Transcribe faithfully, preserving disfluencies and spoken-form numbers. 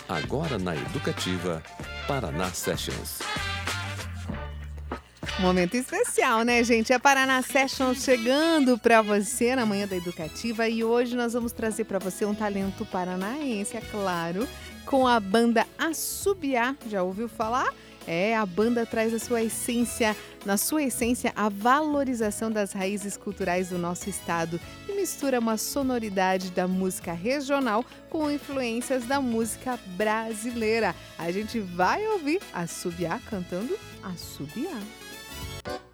Agora na Educativa, Paraná Sessions. Momento especial, né, gente? É Paraná Sessions chegando para você na Manhã da Educativa e hoje nós vamos trazer para você um talento paranaense, é claro, com a banda Assobiar. Já ouviu falar? É, a banda traz a sua essência, na sua essência, a valorização das raízes culturais do nosso estado e mistura uma sonoridade da música regional com influências da música brasileira. A gente vai ouvir Assobiar cantando Assobiar.